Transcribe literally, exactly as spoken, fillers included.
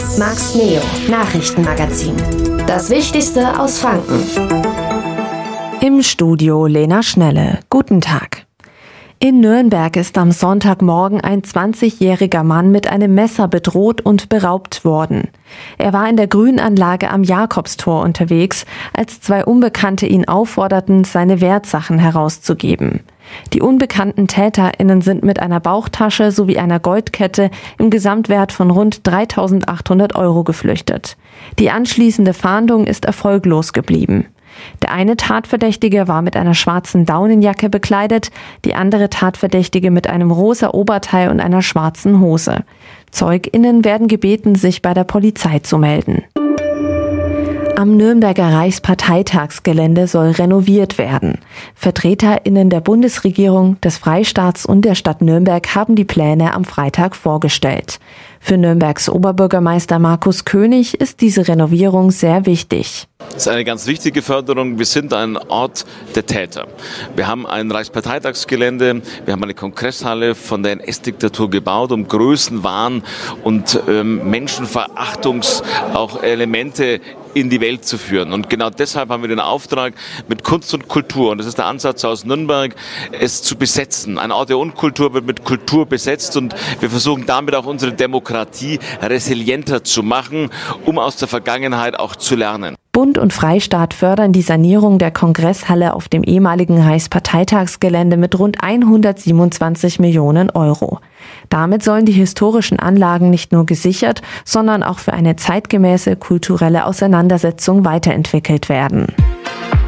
Max Neo, Nachrichtenmagazin. Das Wichtigste aus Franken. Im Studio Lena Schnelle. Guten Tag. In Nürnberg ist am Sonntagmorgen ein zwanzigjähriger Mann mit einem Messer bedroht und beraubt worden. Er war in der Grünanlage am Jakobstor unterwegs, als zwei Unbekannte ihn aufforderten, seine Wertsachen herauszugeben. Die unbekannten TäterInnen sind mit einer Bauchtasche sowie einer Goldkette im Gesamtwert von rund dreitausendachthundert Euro geflüchtet. Die anschließende Fahndung ist erfolglos geblieben. Der eine Tatverdächtige war mit einer schwarzen Daunenjacke bekleidet, die andere Tatverdächtige mit einem rosa Oberteil und einer schwarzen Hose. ZeugInnen werden gebeten, sich bei der Polizei zu melden. Am Nürnberger Reichsparteitagsgelände soll renoviert werden. VertreterInnen der Bundesregierung, des Freistaats und der Stadt Nürnberg haben die Pläne am Freitag vorgestellt. Für Nürnbergs Oberbürgermeister Markus König ist diese Renovierung sehr wichtig. Das ist eine ganz wichtige Förderung. Wir sind ein Ort der Täter. Wir haben ein Reichsparteitagsgelände, wir haben eine Kongresshalle von der N S-Diktatur gebaut, um Größenwahn und ähm, Menschenverachtungs auch Elemente in die Welt zu führen. Und genau deshalb haben wir den Auftrag, mit Kunst und Kultur, und das ist der Ansatz aus Nürnberg, es zu besetzen. Ein Ort der Unkultur wird mit Kultur besetzt und wir versuchen damit auch unsere Demokratie resilienter zu machen, um aus der Vergangenheit auch zu lernen. Bund und Freistaat fördern die Sanierung der Kongresshalle auf dem ehemaligen Reichsparteitagsgelände mit rund hundertsiebenundzwanzig Millionen Euro. Damit sollen die historischen Anlagen nicht nur gesichert, sondern auch für eine zeitgemäße kulturelle Auseinandersetzung weiterentwickelt werden.